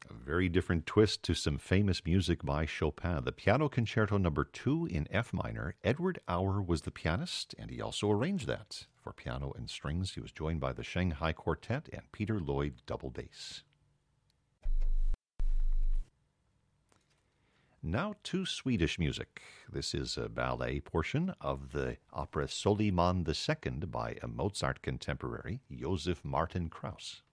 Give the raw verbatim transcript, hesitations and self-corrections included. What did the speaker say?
A very different twist to some famous music by Chopin. The Piano Concerto Number two in F minor. Edward Auer was the pianist, and he also arranged that for piano and strings. He was joined by the Shanghai Quartet and Peter Lloyd double bass. Now to Swedish music. This is a ballet portion of the opera Soliman the Second by a Mozart contemporary, Joseph Martin Krauss.